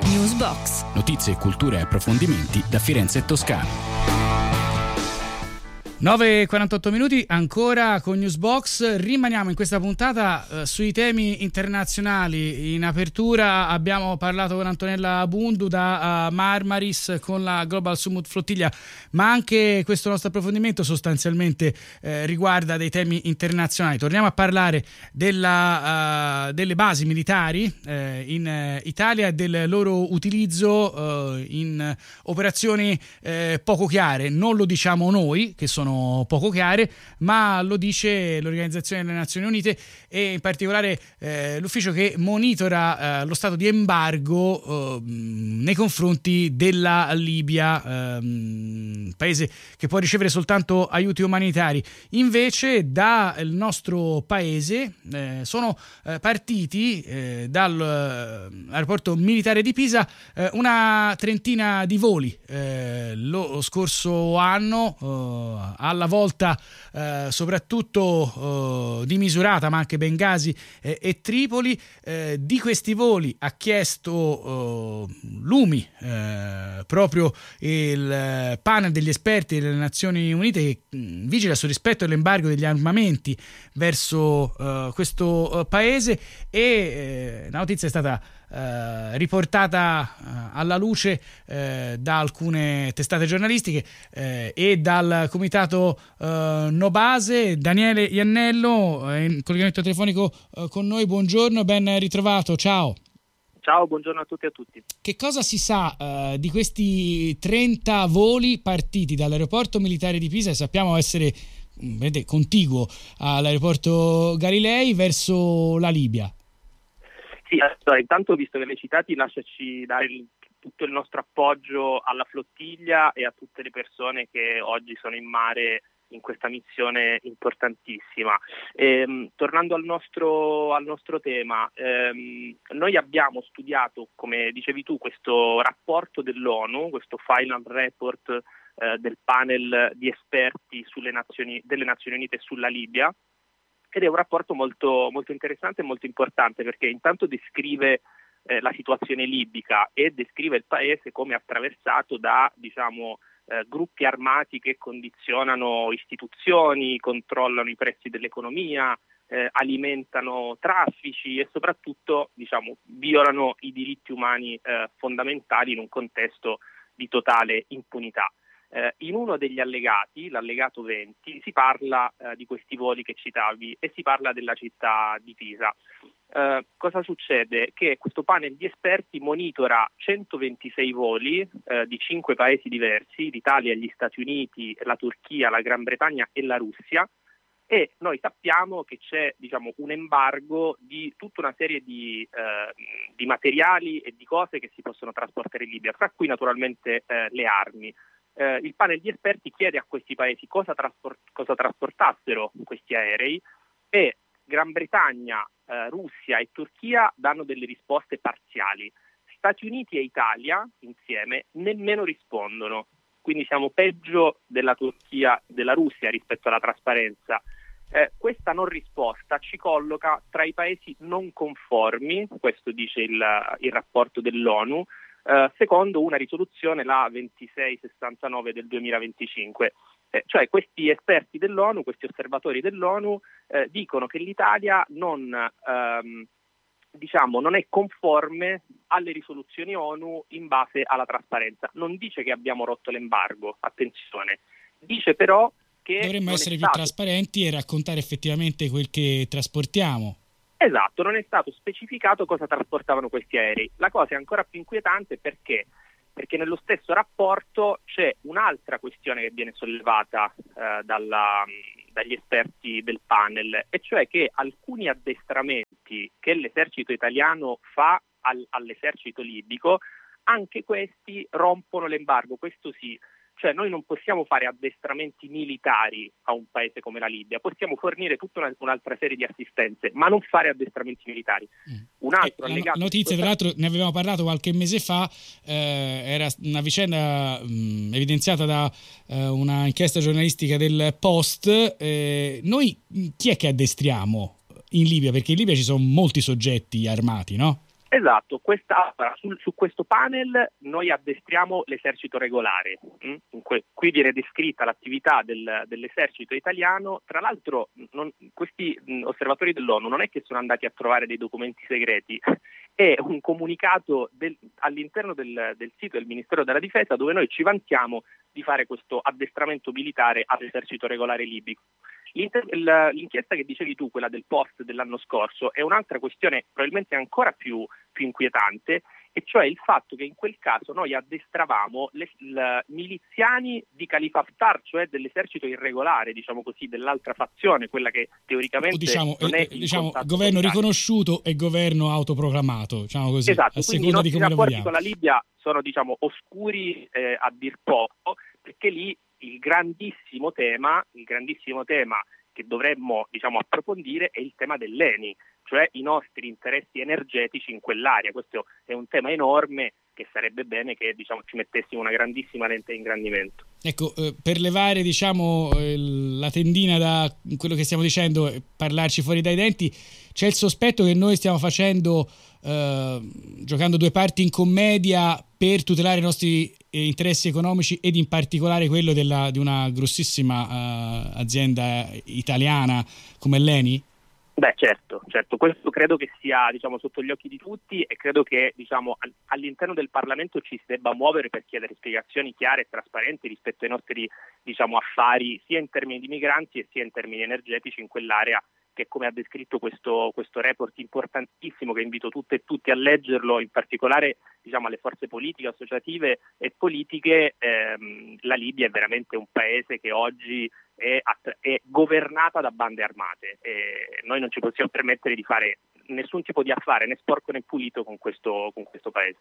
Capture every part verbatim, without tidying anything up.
Newsbox. Notizie, cultura e approfondimenti da Firenze e Toscana. nove e quarantotto minuti ancora con Newsbox. Rimaniamo in questa puntata eh, sui temi internazionali. In apertura abbiamo parlato con Antonella Bundu da uh, Marmaris con la Global Summit Flottiglia, ma anche questo nostro approfondimento sostanzialmente eh, riguarda dei temi internazionali. Torniamo a parlare della, uh, delle basi militari eh, in eh, Italia e del loro utilizzo eh, in operazioni eh, poco chiare. Non lo diciamo noi, che sono poco chiare, ma lo dice l'Organizzazione delle Nazioni Unite e in particolare eh, l'ufficio che monitora eh, lo stato di embargo eh, nei confronti della Libia, eh, paese che può ricevere soltanto aiuti umanitari. Invece dal nostro paese eh, sono eh, partiti eh, dall'aeroporto militare di Pisa eh, una trentina di voli eh, lo scorso anno, eh, alla volta eh, soprattutto eh, di Misurata, ma anche Bengasi eh, e Tripoli. Eh, di questi voli ha chiesto eh, l'U M I, eh, proprio il panel degli esperti delle Nazioni Unite che mh, vigila sul rispetto dell'embargo degli armamenti verso eh, questo eh, paese, e eh, la notizia è stata Uh, riportata uh, alla luce uh, da alcune testate giornalistiche uh, e dal comitato uh, No Base. Daniele Iannello è in collegamento telefonico uh, con noi. Buongiorno, ben ritrovato, ciao. Ciao, buongiorno a tutti e a tutti. Che cosa si sa uh, di questi trenta voli partiti dall'aeroporto militare di Pisa, che sappiamo essere vedete, contiguo all'aeroporto Galilei, verso la Libia? Sì, allora, intanto, visto che l'hai citati, lasciaci dare il, tutto il nostro appoggio alla flottiglia e a tutte le persone che oggi sono in mare in questa missione importantissima. Ehm, tornando al nostro, al nostro tema, ehm, noi abbiamo studiato, come dicevi tu, questo rapporto dell'ONU, questo final report eh, del panel di esperti sulle Nazioni, delle Nazioni Unite sulla Libia. Ed è un rapporto molto, molto interessante e molto importante, perché intanto descrive eh, la situazione libica e descrive il paese come attraversato da, diciamo, eh, gruppi armati che condizionano istituzioni, controllano i prezzi dell'economia, eh, alimentano traffici e soprattutto, diciamo, violano i diritti umani eh, fondamentali in un contesto di totale impunità. Eh, in uno degli allegati, l'allegato venti, si parla eh, di questi voli che citavi e si parla della città di Pisa. Eh, cosa succede? Che questo panel di esperti monitora centoventisei voli eh, di cinque paesi diversi, l'Italia, gli Stati Uniti, la Turchia, la Gran Bretagna e la Russia, e noi sappiamo che c'è, diciamo, un embargo di tutta una serie di, eh, di materiali e di cose che si possono trasportare in Libia, fra cui naturalmente eh, le armi. Eh, il panel di esperti chiede a questi paesi cosa, trasport- cosa trasportassero questi aerei, e Gran Bretagna, eh, Russia e Turchia danno delle risposte parziali. Stati Uniti e Italia insieme nemmeno rispondono, quindi siamo peggio della Turchia, della Russia rispetto alla trasparenza. Eh, questa non risposta ci colloca tra i paesi non conformi, questo dice il, il rapporto dell'ONU, Uh, secondo una risoluzione, la ventisei sessantanove del duemilaventicinque. Eh, cioè questi esperti dell'ONU, questi osservatori dell'ONU eh, dicono che l'Italia non, ehm, diciamo, non è conforme alle risoluzioni ONU in base alla trasparenza. Non dice che abbiamo rotto l'embargo, attenzione, dice però che dovremmo essere più stato... trasparenti e raccontare effettivamente quel che trasportiamo. Esatto, non è stato specificato cosa trasportavano questi aerei. La cosa è ancora più inquietante perché perché nello stesso rapporto c'è un'altra questione che viene sollevata eh, dalla, dagli esperti del panel, e cioè che alcuni addestramenti che l'esercito italiano fa al, all'esercito libico, anche questi rompono l'embargo, questo sì. Cioè noi non possiamo fare addestramenti militari a un paese come la Libia, possiamo fornire tutta una, un'altra serie di assistenze, ma non fare addestramenti militari. Un altro eh, allegato... La notizia, tra l'altro, ne avevamo parlato qualche mese fa, eh, era una vicenda mh, evidenziata da eh, una inchiesta giornalistica del Post. Eh, noi chi è che addestriamo in Libia? Perché in Libia ci sono molti soggetti armati, no? Esatto, questa, su, su questo panel noi addestriamo l'esercito regolare. Mm? Que, qui viene descritta l'attività del, dell'esercito italiano. Tra l'altro non, questi mh, osservatori dell'ONU non è che sono andati a trovare dei documenti segreti, è un comunicato del, all'interno del, del sito del Ministero della Difesa, dove noi ci vantiamo di fare questo addestramento militare all'esercito regolare libico. L'inchiesta che dicevi tu, quella del post dell'anno scorso, è un'altra questione probabilmente ancora più, più inquietante, e cioè il fatto che in quel caso noi addestravamo le, le miliziani di Khalifa Haftar, cioè dell'esercito irregolare, diciamo così, dell'altra fazione, quella che teoricamente diciamo, non è eh, diciamo governo riconosciuto e governo autoproclamato, diciamo così, esatto, a quindi seconda i di nostri come lo rapporti vediamo. con la Libia sono, diciamo, oscuri eh, a dir poco, perché lì il grandissimo tema, il grandissimo tema che dovremmo, diciamo, approfondire è il tema dell'Eni, cioè i nostri interessi energetici in quell'area. Questo è un tema enorme che sarebbe bene che, diciamo, ci mettessimo una grandissima lente di ingrandimento. Ecco, eh, per levare, diciamo, eh, la tendina da quello che stiamo dicendo e parlarci fuori dai denti, c'è il sospetto che noi stiamo facendo, eh, giocando due parti in commedia per tutelare i nostri eh, interessi economici, ed in particolare quello della, di una grossissima eh, azienda italiana come l'Eni? Beh, certo, certo, questo credo che sia, diciamo, sotto gli occhi di tutti, e credo che, diciamo, all'interno del Parlamento ci si debba muovere per chiedere spiegazioni chiare e trasparenti rispetto ai nostri, diciamo, affari, sia in termini di migranti e sia in termini energetici in quell'area, che, come ha descritto questo, questo report importantissimo, che invito tutte e tutti a leggerlo, in particolare, diciamo, alle forze politiche, associative e politiche. Ehm, la Libia è veramente un paese che oggi è, è governata da bande armate, e noi non ci possiamo permettere di fare nessun tipo di affare, né sporco né pulito, con questo, con questo paese.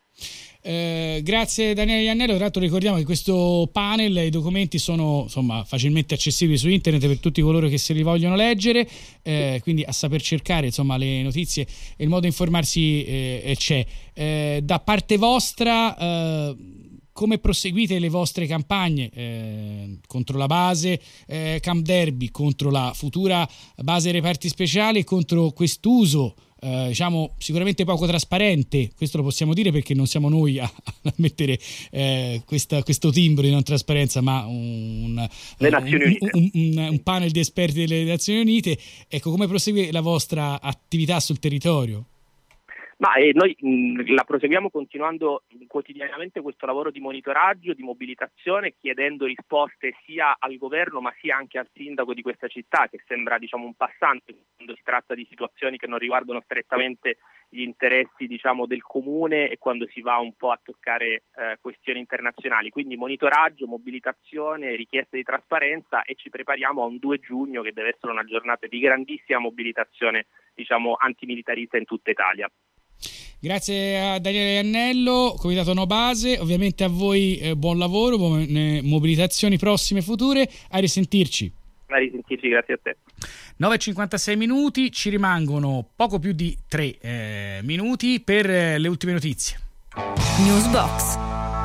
Eh, grazie Daniele Iannello. Tra l'altro ricordiamo che questo panel, i documenti sono, insomma, facilmente accessibili su internet per tutti coloro che se li vogliono leggere, eh, quindi a saper cercare, insomma, le notizie e il modo di informarsi eh, c'è. Eh, da parte vostra, eh, come proseguite le vostre campagne eh, contro la base eh, Camp Derby, contro la futura base reparti speciali, contro quest'uso eh, diciamo sicuramente poco trasparente, questo lo possiamo dire perché non siamo noi a, a mettere eh, questa, questo timbro di non trasparenza, ma un, un, un, un, un panel di esperti delle Nazioni Unite. Ecco, come prosegue la vostra attività sul territorio? Ma eh, noi mh, la proseguiamo continuando quotidianamente questo lavoro di monitoraggio, di mobilitazione, chiedendo risposte sia al governo ma sia anche al sindaco di questa città, che sembra, diciamo, un passante quando si tratta di situazioni che non riguardano strettamente gli interessi, diciamo, del comune, e quando si va un po' a toccare eh, questioni internazionali. Quindi monitoraggio, mobilitazione, richieste di trasparenza, e ci prepariamo a un due giugno che deve essere una giornata di grandissima mobilitazione, diciamo, antimilitarista in tutta Italia. Grazie a Daniele Iannello, Comitato No Base. Ovviamente a voi eh, buon lavoro, buone mobilitazioni prossime e future. A risentirci. A risentirci, grazie a te. nove e cinquantasei minuti, ci rimangono poco più di tre eh, minuti per eh, le ultime notizie. Newsbox.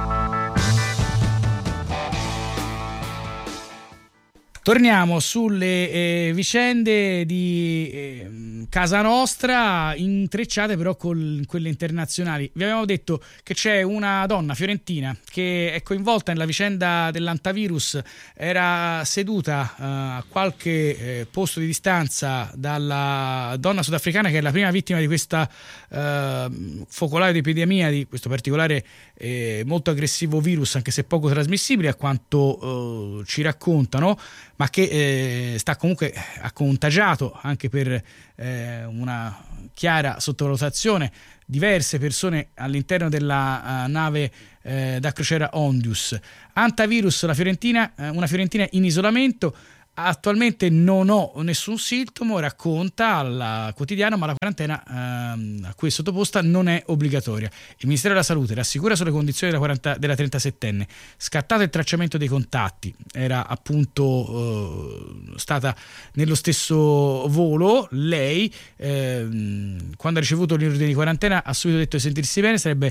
Torniamo sulle eh, vicende di eh, casa nostra, intrecciate però con quelle internazionali. Vi avevamo detto che c'è una donna fiorentina che è coinvolta nella vicenda dell'antivirus, era seduta eh, a qualche eh, posto di distanza dalla donna sudafricana che è la prima vittima di questa eh, focolaio di epidemia, di questo particolare eh, molto aggressivo virus, anche se poco trasmissibile a quanto eh, ci raccontano, ma che eh, sta comunque ha contagiato anche per eh, una chiara sottovalutazione diverse persone all'interno della uh, nave eh, da crociera Ondius. Antivirus, la Fiorentina, eh, una fiorentina in isolamento. Attualmente non ho nessun sintomo, racconta al quotidiano, ma la quarantena ehm, a cui è sottoposta non è obbligatoria. Il Ministero della Salute rassicura sulle condizioni della, quaranta, della trentasettenne. Scattato il tracciamento dei contatti, era appunto eh, stata nello stesso volo. Lei, ehm, quando ha ricevuto l'ordine di quarantena, ha subito detto di sentirsi bene, sarebbe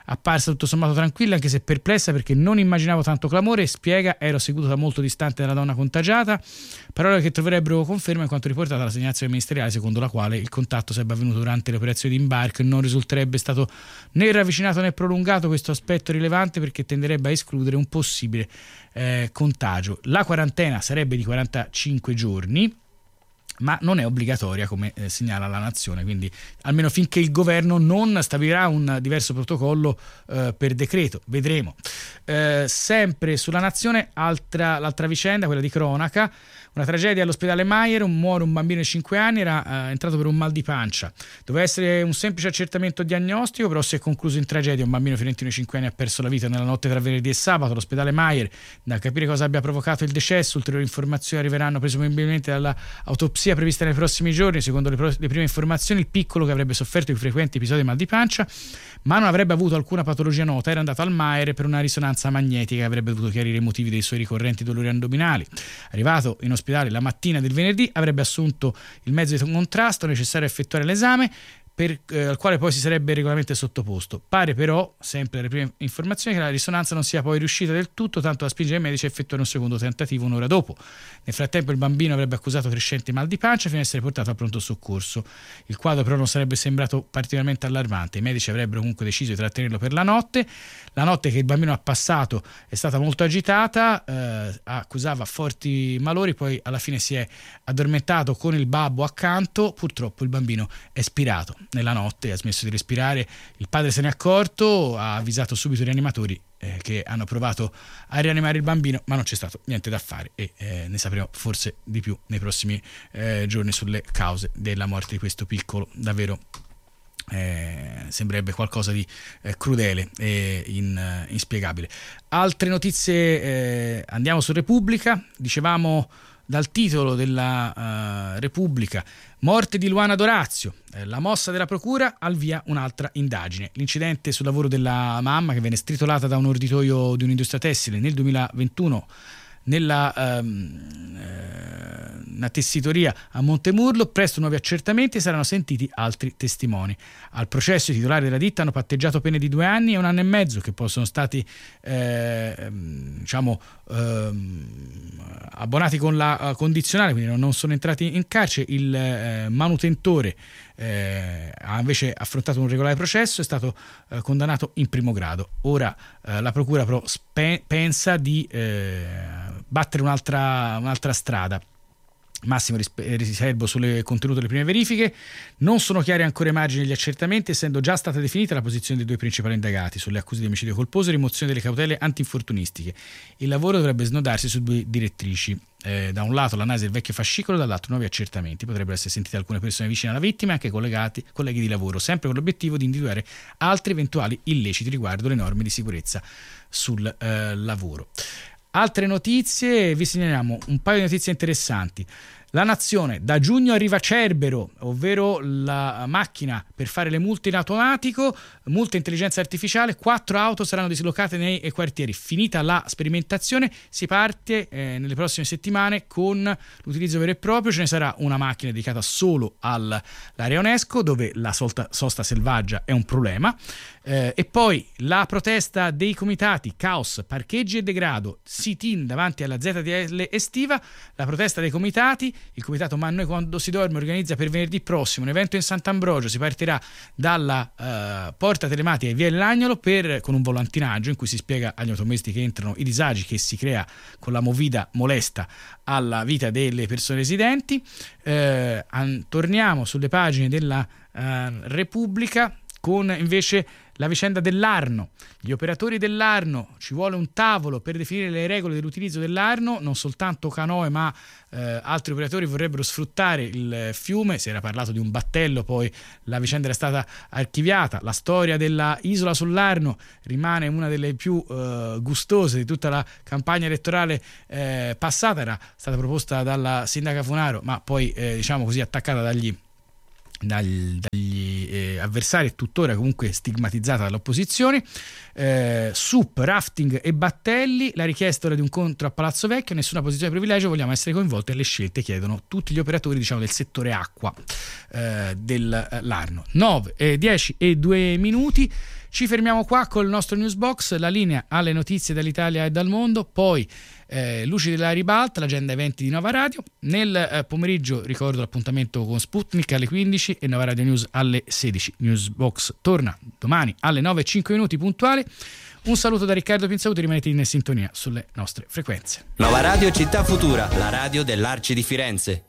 apparsa tutto sommato tranquilla, anche se perplessa perché non immaginavo tanto clamore. Spiega: ero seduto da molto distante dalla donna contagiata, parole che troverebbero conferma in quanto riportata dalla segnalazione ministeriale, secondo la quale il contatto sarebbe avvenuto durante le operazioni di imbarco e non risulterebbe stato né ravvicinato né prolungato. Questo aspetto è rilevante perché tenderebbe a escludere un possibile eh, contagio. La quarantena sarebbe di quarantacinque giorni, ma non è obbligatoria, come eh, segnala la Nazione, quindi almeno finché il governo non stabilirà un diverso protocollo eh, per decreto, vedremo. Eh, sempre sulla Nazione, altra, l'altra vicenda, quella di cronaca, una tragedia all'ospedale Mayer, muore un bambino di cinque anni, era eh, entrato per un mal di pancia, doveva essere un semplice accertamento diagnostico, però si è concluso in tragedia. Un bambino fiorentino di cinque anni ha perso la vita nella notte tra venerdì e sabato all'ospedale Mayer. Da capire cosa abbia provocato il decesso, ulteriori informazioni arriveranno presumibilmente dall'autopsia prevista nei prossimi giorni. Secondo le, pro- le prime informazioni, il piccolo, che avrebbe sofferto di frequenti episodi di mal di pancia ma non avrebbe avuto alcuna patologia nota, era andato al Mayer per una risonanza magnetica che avrebbe dovuto chiarire i motivi dei suoi ricorrenti dolori addominali. Arrivato in ospedale la mattina del venerdì, avrebbe assunto il mezzo di contrasto necessario a effettuare l'esame, per, eh, al quale poi si sarebbe regolarmente sottoposto. Pare però, sempre le prime informazioni, che la risonanza non sia poi riuscita del tutto, tanto da spingere i medici a effettuare un secondo tentativo un'ora dopo. Nel frattempo il bambino avrebbe accusato crescente mal di pancia fino ad essere portato al pronto soccorso. Il quadro però non sarebbe sembrato particolarmente allarmante. I medici avrebbero comunque deciso di trattenerlo per la notte. La notte che il bambino ha passato è stata molto agitata, eh, accusava forti malori, poi alla fine si è addormentato con il babbo accanto. Purtroppo il bambino è spirato nella notte, ha smesso di respirare. Il padre se n'è accorto, ha avvisato subito i rianimatori eh, che hanno provato a rianimare il bambino, ma non c'è stato niente da fare e eh, ne sapremo forse di più nei prossimi eh, giorni sulle cause della morte di questo piccolo. Davvero eh, sembrerebbe qualcosa di eh, crudele e in, uh, inspiegabile. Altre notizie, eh, andiamo su Repubblica. Dicevamo dal titolo della uh, Repubblica: morte di Luana D'Orazio, eh, la mossa della procura, al via un'altra indagine. L'incidente sul lavoro della mamma, che venne stritolata da un orditoio di un'industria tessile nel duemilaventuno nella um, eh, una tessitoria a Montemurlo. Presto nuovi accertamenti e saranno sentiti altri testimoni. Al processo i titolari della ditta hanno patteggiato pene di due anni e un anno e mezzo, che poi sono stati eh, diciamo eh, abbonati con la condizionale, quindi non sono entrati in carcere. Il eh, manutentore eh, ha invece affrontato un regolare processo, è stato eh, condannato in primo grado. Ora eh, la procura però spe- pensa di eh, battere un'altra, un'altra strada. Massimo riservo sulle contenute delle prime verifiche. Non sono chiari ancora i margini degli accertamenti, essendo già stata definita la posizione dei due principali indagati sulle accuse di omicidio colposo e rimozione delle cautele antinfortunistiche. Il lavoro dovrebbe snodarsi su due direttrici: eh, da un lato l'analisi del vecchio fascicolo, dall'altro nuovi accertamenti. Potrebbero essere sentite alcune persone vicine alla vittima e anche collegati, colleghi di lavoro, sempre con l'obiettivo di individuare altri eventuali illeciti riguardo le norme di sicurezza sul eh, lavoro. Altre notizie, vi segnaliamo un paio di notizie interessanti. La Nazione: da giugno arriva Cerbero, ovvero la macchina per fare le multe in automatico, multe intelligenza artificiale. Quattro auto saranno dislocate nei quartieri. Finita la sperimentazione, si parte eh, nelle prossime settimane con l'utilizzo vero e proprio. Ce ne sarà una macchina dedicata solo all'area UNESCO, dove la solta, sosta selvaggia è un problema. Eh, e poi la protesta dei comitati: caos, parcheggi e degrado, sit-in davanti alla Z D L estiva. La protesta dei comitati: il comitato Ma Noi Quando Si Dorme organizza per venerdì prossimo un evento in Sant'Ambrogio. Si partirà dalla uh, porta telematica di via Lagnolo per, con un volantinaggio in cui si spiega agli automobilisti che entrano i disagi che si crea con la movida molesta alla vita delle persone residenti. Eh, an- torniamo sulle pagine della uh, Repubblica con invece la vicenda dell'Arno. Gli operatori dell'Arno: ci vuole un tavolo per definire le regole dell'utilizzo dell'Arno. Non soltanto canoe ma eh, altri operatori vorrebbero sfruttare il fiume. Si era parlato di un battello, poi la vicenda era stata archiviata. La storia della isola sull'Arno rimane una delle più eh, gustose di tutta la campagna elettorale eh, passata. Era stata proposta dalla sindaca Funaro, ma poi eh, diciamo così attaccata dagli dagli, dagli eh, avversari e tuttora comunque stigmatizzata dall'opposizione. eh, S U P, rafting e battelli, la richiesta ora di un incontro a Palazzo Vecchio, nessuna posizione di privilegio, vogliamo essere coinvolti nelle scelte, chiedono tutti gli operatori, diciamo, del settore acqua eh, dell'Arno. nove, dieci e due minuti. Ci fermiamo qua col nostro Newsbox, la linea alle notizie dall'Italia e dal mondo, poi eh, luci della ribalta, l'agenda eventi di Nova Radio. Nel eh, pomeriggio ricordo l'appuntamento con Sputnik alle quindici e Nova Radio News alle sedici. Newsbox torna domani alle nove e cinque minuti puntuale. Un saluto da Riccardo Pinzauti, rimanete in sintonia sulle nostre frequenze. Nova Radio Città Futura, la radio dell'Arci di Firenze.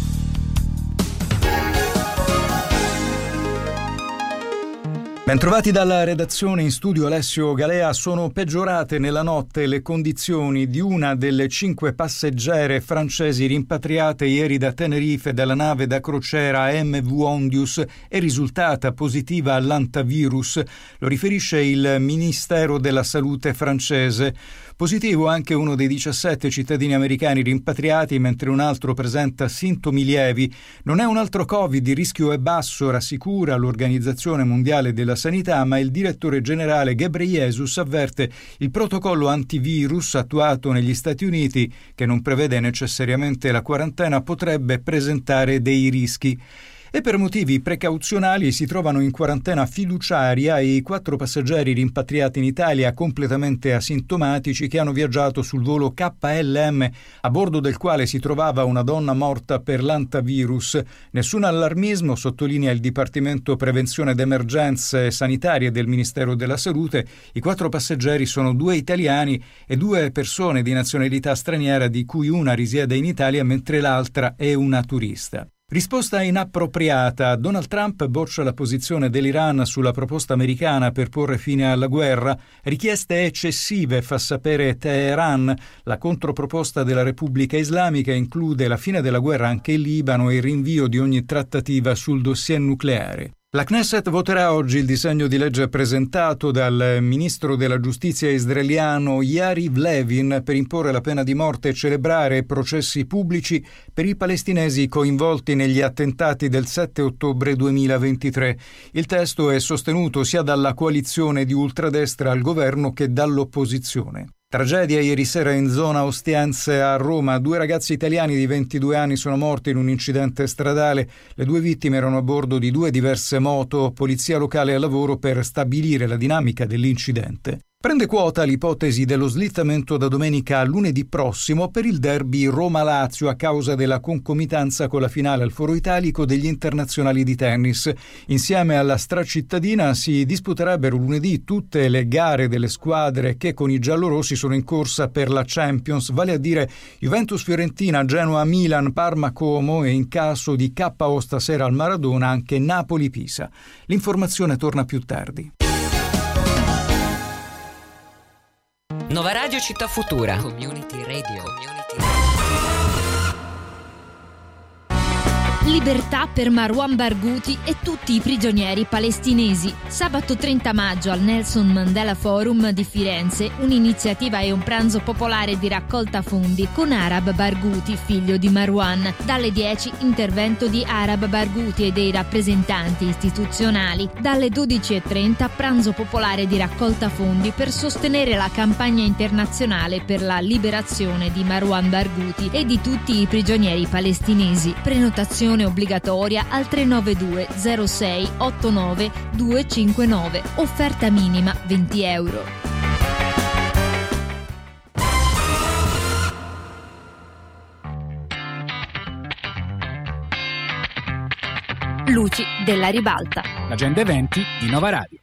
Bentrovati dalla redazione, in studio Alessio Galea. Sono peggiorate nella notte le condizioni di una delle cinque passeggere francesi rimpatriate ieri da Tenerife dalla nave da crociera M V Ondius è risultata positiva all'antivirus, lo riferisce il Ministero della Salute francese. Positivo anche uno dei diciassette cittadini americani rimpatriati, mentre un altro presenta sintomi lievi. Non è un altro Covid, il rischio è basso, rassicura l'Organizzazione Mondiale della Sanità, ma il direttore generale Ghebreyesus avverte il protocollo antivirus attuato negli Stati Uniti, che non prevede necessariamente la quarantena, potrebbe presentare dei rischi. E per motivi precauzionali si trovano in quarantena fiduciaria i quattro passeggeri rimpatriati in Italia completamente asintomatici che hanno viaggiato sul volo K L M, a bordo del quale si trovava una donna morta per l'antivirus. Nessun allarmismo, sottolinea il Dipartimento Prevenzione ed Emergenze Sanitarie del Ministero della Salute. I quattro passeggeri sono due italiani e due persone di nazionalità straniera, di cui una risiede in Italia mentre l'altra è una turista. Risposta inappropriata. Donald Trump boccia la posizione dell'Iran sulla proposta americana per porre fine alla guerra. Richieste eccessive, fa sapere Teheran. La controproposta della Repubblica Islamica include la fine della guerra anche in Libano e il rinvio di ogni trattativa sul dossier nucleare. La Knesset voterà oggi il disegno di legge presentato dal ministro della giustizia israeliano Yariv Levin per imporre la pena di morte e celebrare processi pubblici per i palestinesi coinvolti negli attentati del sette ottobre duemilaventitré. Il testo è sostenuto sia dalla coalizione di ultradestra al governo che dall'opposizione. Tragedia ieri sera in zona Ostiense a Roma. Due ragazzi italiani di ventidue anni sono morti in un incidente stradale. Le due vittime erano a bordo di due diverse moto. Polizia locale al lavoro per stabilire la dinamica dell'incidente. Prende quota l'ipotesi dello slittamento da domenica a lunedì prossimo per il derby Roma-Lazio a causa della concomitanza con la finale al Foro Italico degli internazionali di tennis. Insieme alla stracittadina si disputerebbero lunedì tutte le gare delle squadre che con i giallorossi sono in corsa per la Champions, vale a dire Juventus-Fiorentina, Genoa-Milan, Parma-Como e in caso di K O stasera al Maradona anche Napoli-Pisa. L'informazione torna più tardi. Nova Radio Città Futura. Community Radio. Community Radio. Libertà per Marwan Barghouti e tutti i prigionieri palestinesi. Sabato trenta maggio al Nelson Mandela Forum di Firenze, un'iniziativa e un pranzo popolare di raccolta fondi con Arab Barghouti, figlio di Marwan. Dalle dieci intervento di Arab Barghouti e dei rappresentanti istituzionali. Dalle dodici e trenta pranzo popolare di raccolta fondi per sostenere la campagna internazionale per la liberazione di Marwan Barghouti e di tutti i prigionieri palestinesi. Prenotazione obbligatoria al tre nove due zero sei otto nove due cinque nove. Offerta minima venti euro. Luci della ribalta. L'agenda eventi di Nova Radio.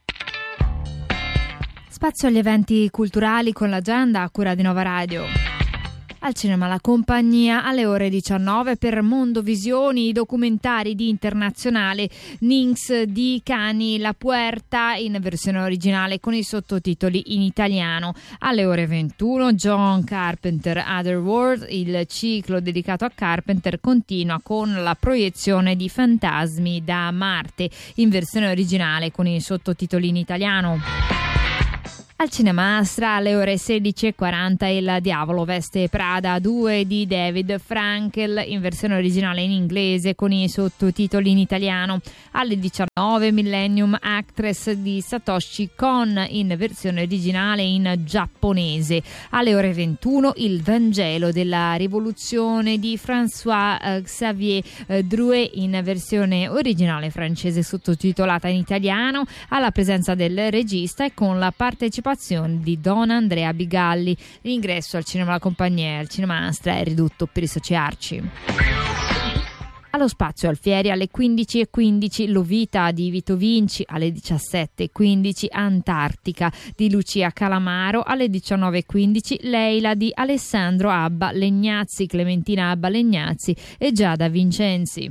Spazio agli eventi culturali con l'agenda a cura di Nova Radio. Al cinema La Compagnia alle ore diciannove per Mondovisioni, i documentari di Internazionale, Ninx di Cani La Puerta in versione originale con i sottotitoli in italiano. Alle ore ventuno John Carpenter Otherworld, il ciclo dedicato a Carpenter continua con la proiezione di Fantasmi da Marte in versione originale con i sottotitoli in italiano. Al Cinemastra alle ore sedici e quaranta Il Diavolo veste Prada due di David Frankel in versione originale in inglese con i sottotitoli in italiano. Alle diciannove Millennium Actress di Satoshi Kon in versione originale in giapponese. Alle ore ventuno Il Vangelo della rivoluzione di François eh, Xavier eh, Drouet in versione originale francese sottotitolata in italiano, alla presenza del regista e con la partecipazione di Don Andrea Bigalli. L'ingresso al Cinema La Compagnia e al Cinemastra è ridotto per i soci Arci. Allo Spazio Alfieri alle quindici e quindici Lovita di Vito Vinci, alle diciassette e quindici Antartica di Lucia Calamaro, alle diciannove e quindici Leila di Alessandro Abba Legnazzi, Clementina Abba Legnazzi e Giada Vincenzi.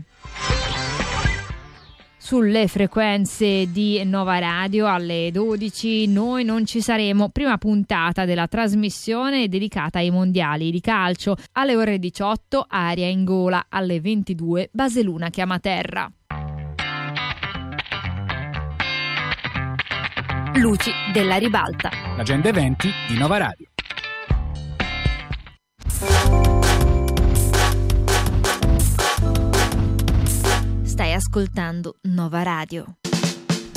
Sulle frequenze di Nova Radio alle dodici Noi non ci saremo, prima puntata della trasmissione dedicata ai mondiali di calcio. Alle ore diciotto Aria in gola, alle ventidue Baseluna chiama terra. Luci della ribalta. L'agenda eventi di Nova Radio. Stai ascoltando Nova Radio.